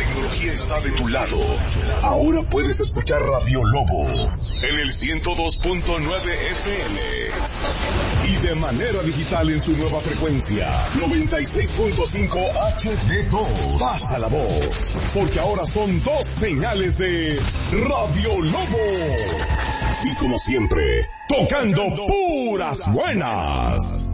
tecnología está de tu lado. Ahora puedes escuchar Radio Lobo en el 102.9 FM y de manera digital en su nueva frecuencia 96.5 HD2. Pasa la voz, porque ahora son 2 señales de Radio Lobo. Y como siempre, tocando puras buenas.